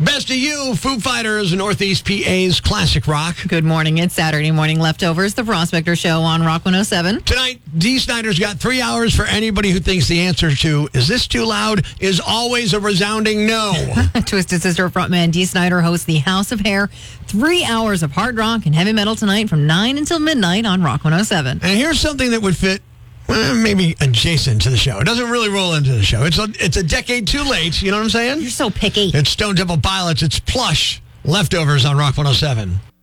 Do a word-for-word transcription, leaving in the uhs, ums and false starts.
Best of You, Foo Fighters, Northeast P A's classic rock. Good morning. It's Saturday Morning Leftovers, the Prospector Show on Rock one oh seven. Tonight, Dee Snider's got three hours for anybody who thinks the answer to, is this too loud, is always a resounding no. Twisted Sister frontman Dee Snider hosts the House of Hair. Three hours of hard rock and heavy metal tonight from nine until midnight on Rock one oh seven. And here's something that would fit well, maybe adjacent to the show. It doesn't really roll into the show. It's a, it's a decade too late. You know what I'm saying? You're so picky. It's Stone Temple Pilots. It's Plush. Leftovers on Rock one oh seven.